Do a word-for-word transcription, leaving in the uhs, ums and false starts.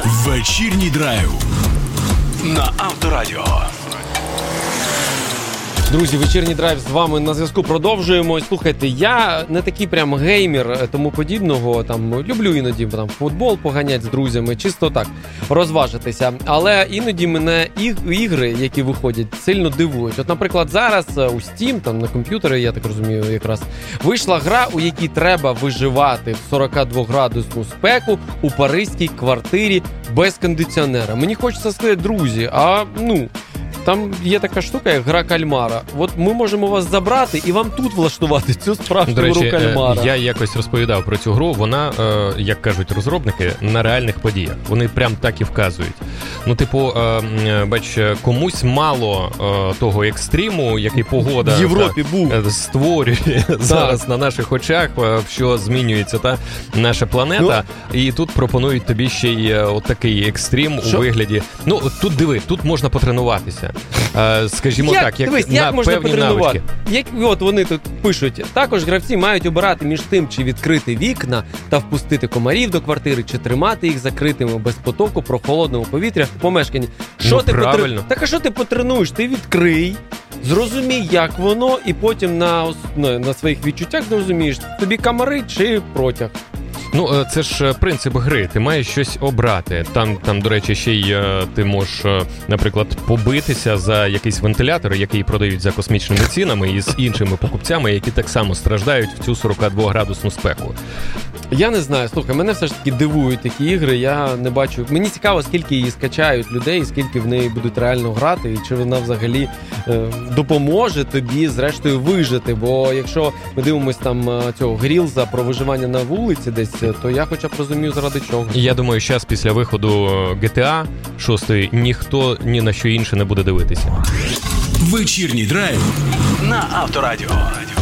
Вечірній драйв на Авторадіо. Друзі, вечірній драйв з вами на зв'язку. Продовжуємо. Слухайте, я не такий прям геймер тому подібного. Там люблю іноді там футбол поганять з друзями, чисто так розважитися. Але іноді мене ігри, які виходять, сильно дивують. От, наприклад, зараз у Steam, там на комп'ютері, я так розумію, якраз вийшла гра, у якій треба виживати в сорок два градусну спеку у паризькій квартирі без кондиціонера. Мені хочеться сказати, друзі, а ну. Там є така штука, як гра кальмара. От ми можемо вас забрати і вам тут влаштувати цю справжню До речі, гру кальмара. Я якось розповідав про цю гру. Вона, як кажуть розробники, на реальних подіях. Вони прям так і вказують. Ну, типу, бач, комусь мало того екстриму, який погода в Європі та, був. створює зараз на наших очах, що змінюється та наша планета. Ну, і тут пропонують тобі ще й отакий екстрим що? У вигляді. Ну, тут диви, тут можна потренуватися. Скажімо як, так, як, дивись, на як можна певні потренувати? навички. Як, от вони тут пишуть, також гравці мають обирати між тим, чи відкрити вікна та впустити комарів до квартири, чи тримати їх закритими без потоку прохолодного повітря в помешканні. Що ну, ти правильно. Потр... Так а що ти потренуєш? Ти відкрий, зрозумій, як воно, і потім на, на, на своїх відчуттях зрозумієш, тобі комари чи протяг. Ну, це ж принцип гри, ти маєш щось обрати. Там, там, до речі, ще й ти можеш, наприклад, побитися за якийсь вентилятор, який продають за космічними цінами, і з іншими покупцями, які так само страждають в цю сорок два градусну спеку. Я не знаю, слухай, мене все ж таки дивують такі ігри, я не бачу. Мені цікаво, скільки її скачають людей, і скільки в неї будуть реально грати, і чи вона взагалі е, допоможе тобі, зрештою, вижити. Бо якщо ми дивимося там цього Грілза про виживання на вулиці десь, то я хоча б розумію, заради чого. Я думаю, зараз після виходу джі ті ей шість ніхто ні на що інше не буде дивитися. Вечірній драйв на Авторадіо.